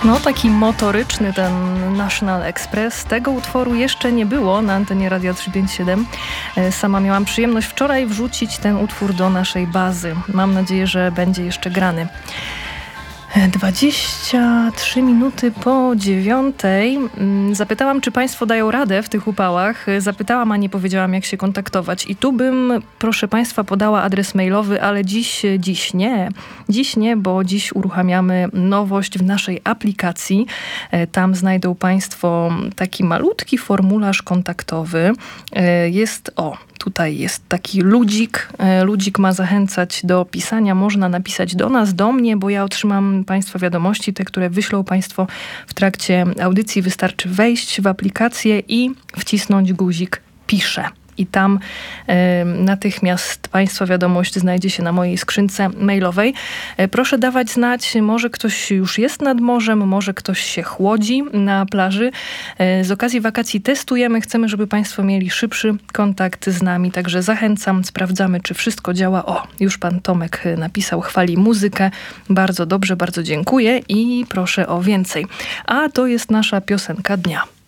No, taki motoryczny ten National Express. Tego utworu jeszcze nie było na antenie Radia 357. Sama miałam przyjemność wczoraj wrzucić ten utwór do naszej bazy. Mam nadzieję, że będzie jeszcze grany. 23 minuty po 9:00. Zapytałam, czy Państwo dają radę w tych upałach. Zapytałam, a nie powiedziałam, jak się kontaktować. I tu bym, proszę Państwa, podała adres mailowy, ale dziś nie. Dziś nie, bo dziś uruchamiamy nowość w naszej aplikacji. Tam znajdą Państwo taki malutki formularz kontaktowy. Tutaj jest taki ludzik. Ludzik ma zachęcać do pisania. Można napisać do nas, do mnie, bo ja otrzymam Państwa wiadomości, te, które wyślą Państwo w trakcie audycji. Wystarczy wejść w aplikację i wcisnąć guzik piszę. I tam natychmiast Państwa wiadomość znajdzie się na mojej skrzynce mailowej. Proszę dawać znać, może ktoś już jest nad morzem, może ktoś się chłodzi na plaży. Z okazji wakacji testujemy, chcemy, żeby Państwo mieli szybszy kontakt z nami, także zachęcam, sprawdzamy, czy wszystko działa. O, już Pan Tomek napisał, chwali muzykę. Bardzo dobrze, bardzo dziękuję i proszę o więcej. A to jest nasza piosenka dnia.